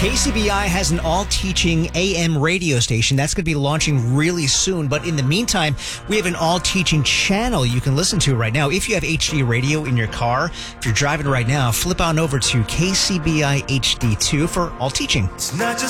KCBI has an all-teaching AM radio station. That's going to be launching really soon. But in the meantime, we have an all-teaching channel you can listen to right now. If you have HD radio in your car, if you're driving right now, flip on over to KCBI HD2 for all teaching. It's not just